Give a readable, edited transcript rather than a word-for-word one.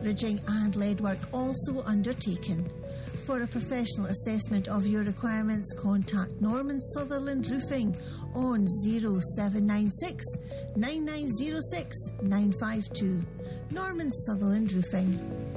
ridging and lead work also undertaken. For a professional assessment of your requirements, contact Norman Sutherland Roofing on 0796 9906 952. Norman Sutherland Roofing.